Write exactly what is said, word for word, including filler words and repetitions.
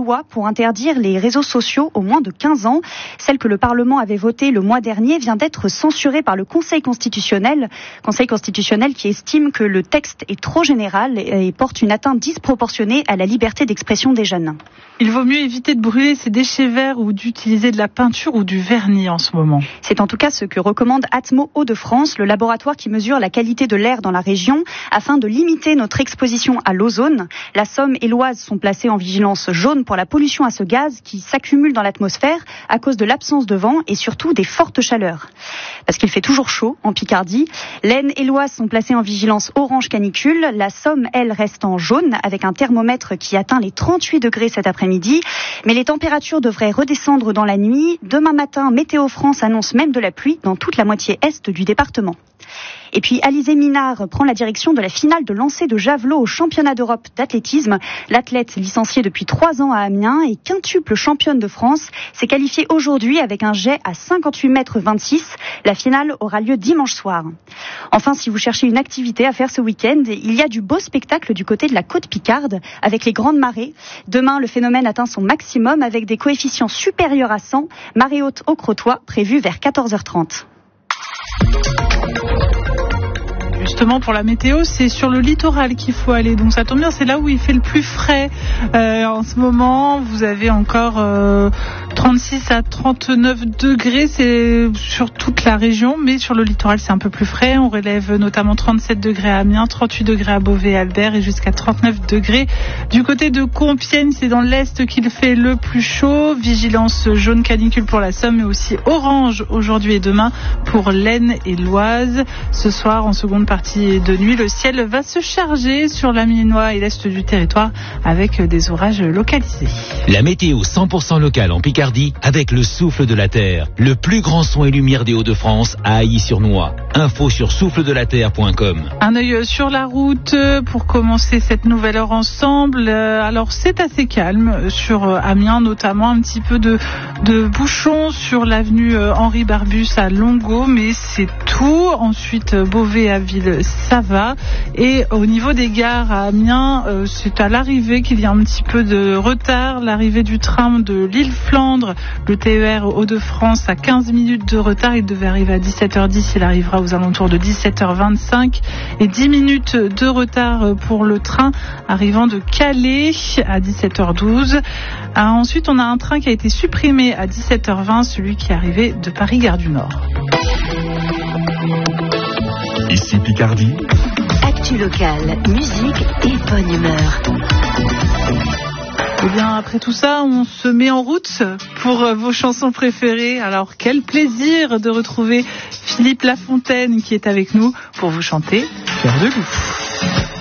loi pour interdire les réseaux sociaux aux moins de quinze ans. Celle que le Parlement avait votée le mois dernier vient d'être censurée par le Conseil constitutionnel. Conseil constitutionnel qui estime que le texte est trop général et porte une atteinte disproportionnée à la liberté d'expression des jeunes. Il vaut mieux éviter de brûler ses déchets verts ou d'utiliser de la peinture ou du vernis en ce moment. C'est en tout cas ce que recommande Atmo Hauts-de-France, le laboratoire qui mesure la qualité de l'air dans la région, afin de limiter notre exposition à l'ozone. La Somme et l'Oise sont placées en vigilance jaune pour la pollution à ce gaz qui s'accumule dans l'atmosphère à cause de l'absence de vent et surtout des fortes chaleurs. Parce qu'il fait toujours chaud en Picardie. l'Aisne et l'Oise sont placées en vigilance orange canicule. La Somme, elle, reste en jaune avec un thermomètre qui atteint les trente-huit degrés cet après-midi. Mais les températures devraient redescendre dans la nuit. Demain matin, Météo France annonce même de la pluie dans toute la moitié est du département. Et puis Alizé Minard prend la direction de la finale de lancer de javelot au championnat d'Europe d'athlétisme. L'athlète licenciée depuis trois ans à Amiens et quintuple championne de France s'est qualifiée aujourd'hui avec un jet à cinquante-huit mètres vingt-six. La finale aura lieu dimanche soir. Enfin, si vous cherchez une activité à faire ce week-end, il y a du beau spectacle du côté de la côte Picarde avec les grandes marées. Demain, le phénomène atteint son maximum avec des coefficients supérieurs à cent. Marée haute au Crotoy, prévue vers quatorze heures trente. Justement, pour la météo, c'est sur le littoral qu'il faut aller. Donc ça tombe bien, c'est là où il fait le plus frais. Euh, en ce moment, vous avez encore euh, trente-six à trente-neuf degrés. C'est sur toute la région, mais sur le littoral, c'est un peu plus frais. On relève notamment trente-sept degrés à Amiens, trente-huit degrés à Beauvais-Albert et jusqu'à trente-neuf degrés. Du côté de Compiègne, c'est dans l'est qu'il fait le plus chaud. Vigilance jaune canicule pour la Somme, mais aussi orange aujourd'hui et demain pour l'Aisne et l'Oise. Ce soir, en seconde partie de nuit, le ciel va se charger sur l'Amiénois et l'est du territoire avec des orages localisés. La météo cent pour cent locale en Picardie avec le souffle de la terre. Le plus grand son et lumière des Hauts-de-France à Ailly-sur-Noix. Info sur souffle de la terre point com. Un œil sur la route pour commencer cette nouvelle heure ensemble. Alors c'est assez calme sur Amiens, notamment un petit peu de, de bouchons sur l'avenue Henri Barbus à Longo, mais c'est tout. Ensuite Beauvais à Ville, ça va. Et au niveau des gares à Amiens, euh, c'est à l'arrivée qu'il y a un petit peu de retard. L'arrivée du train de l'île Flandre, le T E R Hauts-de-France a quinze minutes de retard. Il devait arriver à dix-sept heures dix, il arrivera aux alentours de dix-sept heures vingt-cinq. Et dix minutes de retard pour le train arrivant de Calais à dix-sept heures douze. Ah, ensuite, on a un train qui a été supprimé à dix-sept heures vingt, celui qui est arrivé de Paris-Gare du Nord. Ici Picardie. Actu locale, musique et bonne humeur. Eh bien, après tout ça, on se met en route pour vos chansons préférées. Alors, quel plaisir de retrouver Philippe Lafontaine qui est avec nous pour vous chanter Cœur de loup.